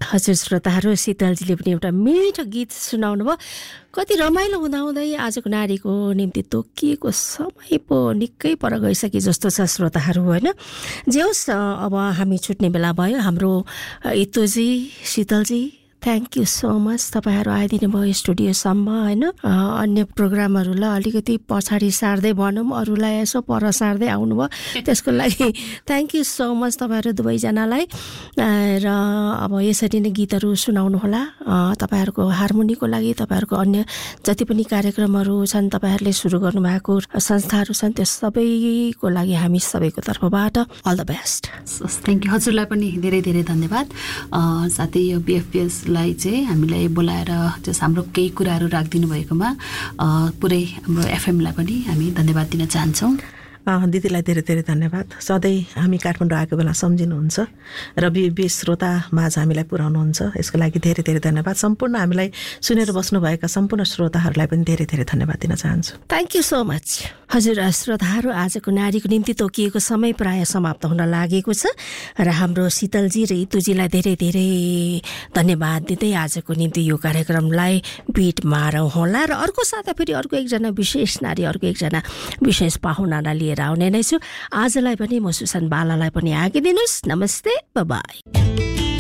हजुर श्रोताहरू, शीतलजीले पनि एउटा मिठो गीत सुनाउनु भयो। कति रमाइलो हुँदाहुँदै आजको नारीको निम्ति तोकिएको समय पो निकै पर गइसके जस्तो छ श्रोताहरू, होइन? जे होस्, अब हामी छुट्ने बेला भयो। हाम्रो इतुजी, शीतलजी, थ्याङ्क यू सो मच। तपाईँहरू आइदिनु भयो स्टुडियोसम्म, होइन? अन्य प्रोग्रामहरूलाई अलिकति पछाडि सार्दै भनौँ, अरूलाई यसो पर सार्दै आउनुभयो, त्यसको लागि थ्याङ्क यू सो मच तपाईँहरू दुवैजनालाई। र अब यसरी नै गीतहरू सुनाउनु होला तपाईँहरूको हार्मोनीको लागि, तपाईँहरूको अन्य जति पनि कार्यक्रमहरू छन्, तपाईँहरूले सुरु गर्नुभएको संस्थाहरू छन्, त्यो सबैको लागि हामी सबैको तर्फबाट all the best. Thank you. हजुरलाई पनि धेरै धेरै धन्यवाद। साथै यो बिएफपिएस लाई चाहिँ हामीलाई बोलाएर जस हाम्रो केही कुराहरू राखिदिनु भएकोमा पुरै हाम्रो एफएमलाई पनि हामी धन्यवाद दिन चाहन्छौँ। दिदीलाई धेरै धेरै धन्यवाद। सधैँ हामी काठमाडौँ आएको बेला सम्झिनुहुन्छ र बिबिएस श्रोता माझ हामीलाई पुर्याउनुहुन्छ, यसको लागि धेरै धेरै धन्यवाद। सम्पूर्ण हामीलाई सुनेर बस्नुभएका सम्पूर्ण श्रोताहरूलाई पनि धेरै धेरै धन्यवाद दिन चाहन्छु। Thank you so much. हजुर श्रोताहरू, आजको नारीको निम्ति तोकिएको समय प्राय समाप्त हुन लागेको छ र हाम्रो शीतलजी र इतुजीलाई धेरै धेरै धन्यवाद दिँदै आजको निम्ति यो कार्यक्रमलाई बिट मारौँ होला। र अर्को साता फेरि अर्को एकजना विशेष नारी, अर्को एकजना विशेष पाहुनालाई लिएर आउने नै छु। आजलाई पनि म सुसन बालालाई पनि आगिदिनुहोस्। नमस्ते, बाई।